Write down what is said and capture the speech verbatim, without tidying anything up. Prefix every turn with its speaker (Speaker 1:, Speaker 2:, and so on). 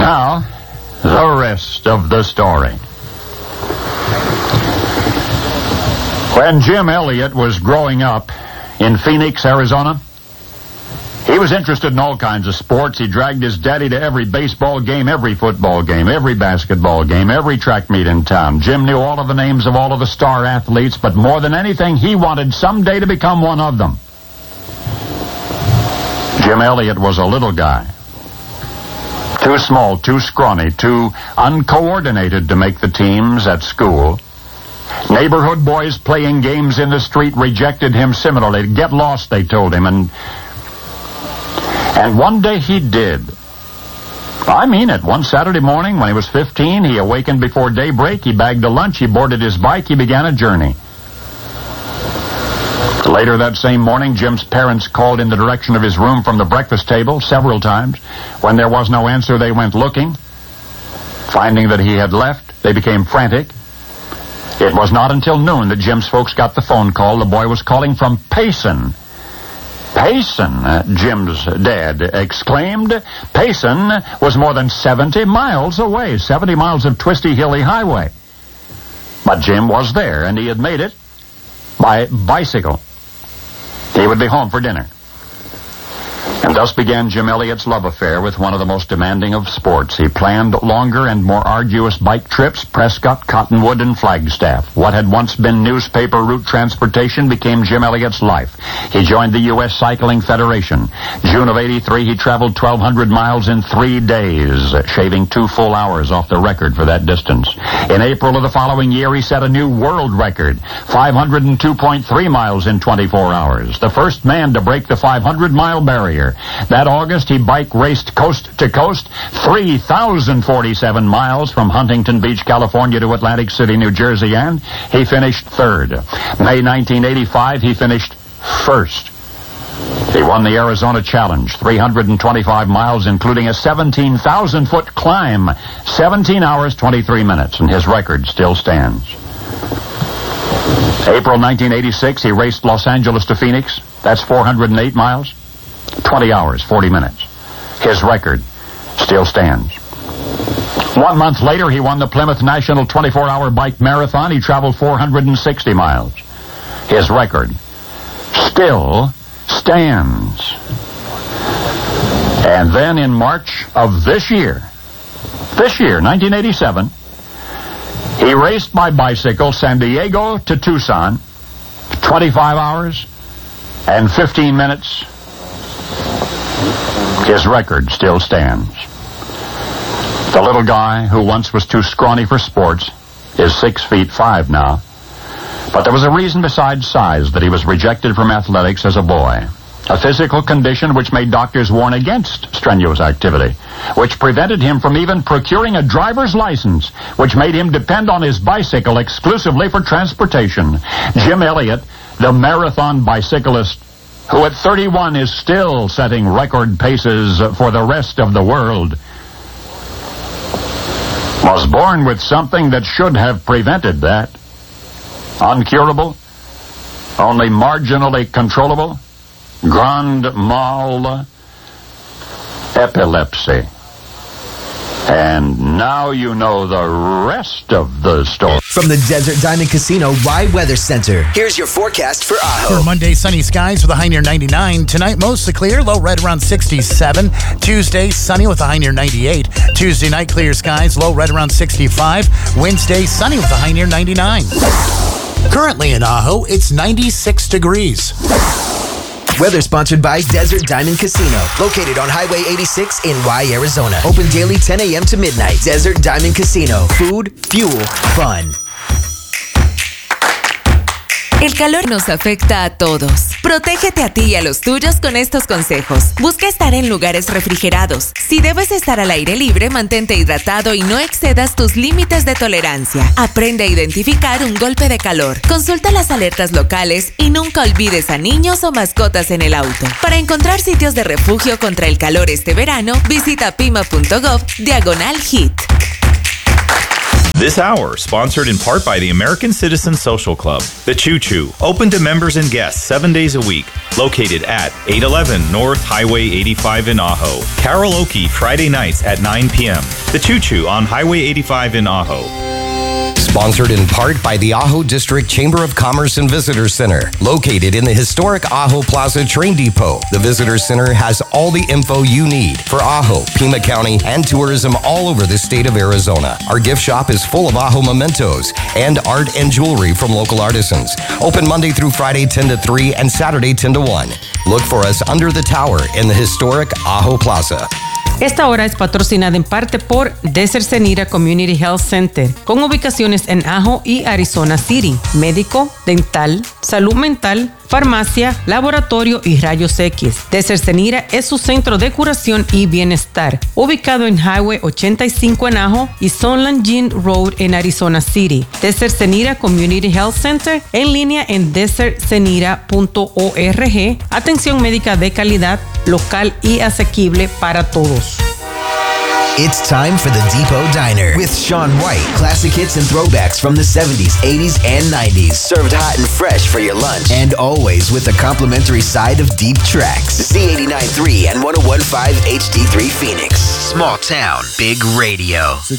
Speaker 1: Now, the rest of the story. When Jim Elliott was growing up in Phoenix, Arizona, he was interested in all kinds of sports. He dragged his daddy to every baseball game, every football game, every basketball game, every track meet in town. Jim knew all of the names of all of the star athletes, but more than anything, he wanted someday to become one of them. Jim Elliott was a little guy. Too small, too scrawny, too uncoordinated to make the teams at school. Neighborhood boys playing games in the street rejected him similarly. Get lost, they told him, and and one day he did. I mean it. One Saturday morning when he was fifteen, he awakened before daybreak, he bagged a lunch, he boarded his bike, he began a journey. Later that same morning, Jim's parents called in the direction of his room from the breakfast table several times. When there was no answer, they went looking. Finding that he had left, they became frantic. It was not until noon that Jim's folks got the phone call. The boy was calling from Payson. Payson, uh, Jim's dad exclaimed. Payson was more than seventy miles away, seventy miles of twisty, hilly highway. But Jim was there, and he had made it by bicycle. He would be home for dinner. And thus began Jim Elliott's love affair with one of the most demanding of sports. He planned longer and more arduous bike trips, Prescott, Cottonwood, and Flagstaff. What had once been newspaper route transportation became Jim Elliott's life. He joined the U S Cycling Federation. June of eighty-three, he traveled twelve hundred miles in three days, shaving two full hours off the record for that distance. In April of the following year, he set a new world record, five hundred two point three miles in twenty-four hours. The first man to break the five hundred mile barrier. That August, he bike raced coast to coast, three thousand forty-seven miles from Huntington Beach, California to Atlantic City, New Jersey, and he finished third. May nineteen eighty-five, he finished first. He won the Arizona Challenge, three hundred twenty-five miles, including a seventeen thousand foot climb, seventeen hours, twenty-three minutes, and his record still stands. April nineteen eighty-six, he raced Los Angeles to Phoenix. That's four hundred eight miles. twenty hours, forty minutes. His record still stands. One month later, he won the Plymouth National twenty-four hour bike marathon. He traveled four hundred sixty miles. His record still stands. And then in March of this year, this year, nineteen eighty-seven, he raced by bicycle San Diego to Tucson, twenty-five hours and fifteen minutes. His record still stands. The little guy who once was too scrawny for sports is six feet five now. But there was a reason besides size that he was rejected from athletics as a boy. A physical condition which made doctors warn against strenuous activity, which prevented him from even procuring a driver's license, which made him depend on his bicycle exclusively for transportation. Jim Elliott, the marathon bicyclist, who at thirty-one is still setting record paces for the rest of the world, was born with something that should have prevented that. Uncurable, only marginally controllable, grand mal epilepsy. And now you know the rest of the story.
Speaker 2: From the Desert Diamond Casino Rye Weather Center, here's your forecast for Ajo.
Speaker 3: For Monday, sunny skies with a high near ninety-nine. Tonight, mostly clear, low red around sixty-seven. Tuesday, sunny with a high near ninety-eight. Tuesday night, clear skies, low red around sixty-five. Wednesday, sunny with a high near ninety-nine. Currently in Ajo, it's ninety-six degrees.
Speaker 2: Weather sponsored by Desert Diamond Casino, located on Highway eighty-six in Rye, Arizona. Open daily ten a.m. to midnight. Desert Diamond Casino. Food, fuel, fun.
Speaker 4: El calor nos afecta a todos. Protégete a ti y a los tuyos con estos consejos. Busca estar en lugares refrigerados. Si debes estar al aire libre, mantente hidratado y no excedas tus límites de tolerancia. Aprende a identificar un golpe de calor. Consulta las alertas locales y nunca olvides a niños o mascotas en el auto. Para encontrar sitios de refugio contra el calor este verano, visita pima punto gov diagonal hit.
Speaker 5: This hour, sponsored in part by the American Citizen Social Club, The Choo Choo, open to members and guests seven days a week, located at eight eleven North Highway eighty-five in Ajo. Karaoke Friday nights at nine p.m. The Choo Choo on Highway eighty-five in Ajo.
Speaker 6: Sponsored in part by the Ajo District Chamber of Commerce and Visitor Center, located in the historic Ajo Plaza Train Depot. The Visitor Center has all the info you need for Ajo, Pima County, and tourism all over the state of Arizona. Our gift shop is full of Ajo mementos and art and jewelry from local artisans. Open Monday through Friday ten to three and Saturday ten to one. Look for us under the tower in the historic Ajo Plaza.
Speaker 7: Esta hora es patrocinada en parte por Desert Cenira Community Health Center, con ubicaciones en Ajo y Arizona City. Médico, dental, salud mental, farmacia, laboratorio y rayos X. Desert Cenira es su centro de curación y bienestar, ubicado en Highway ochenta y cinco en Ajo y Sunland Gin Road en Arizona City. Desert Cenira Community Health Center, en línea en desert cenira punto org. Atención médica de calidad, local y asequible para todos.
Speaker 2: It's time for the Depot Diner with Sean White. Classic hits and throwbacks from the seventies, eighties, and nineties. Served hot and fresh for your lunch. And always with a complimentary side of deep tracks. Z eighty-nine point three and one oh one point five H D three Phoenix. Small town, big radio.
Speaker 8: So